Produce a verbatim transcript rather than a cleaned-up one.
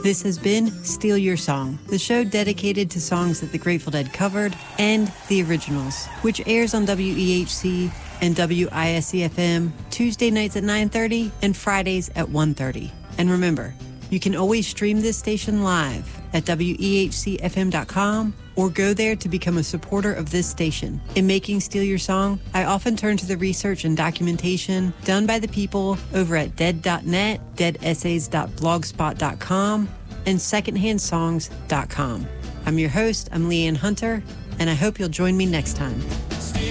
This has been Steal Your Song, the show dedicated to songs that the Grateful Dead covered and the originals, which airs on W E H C and W I S C F M Tuesday nights at nine thirty and Fridays at one thirty. And remember, you can always stream this station live at W E H C F M dot com or go there to become a supporter of this station. In making Steal Your Song, I often turn to the research and documentation done by the people over at dead dot net, dead essays dot blogspot dot com, and secondhand songs dot com. I'm your host, I'm Leanne Hunter, and I hope you'll join me next time.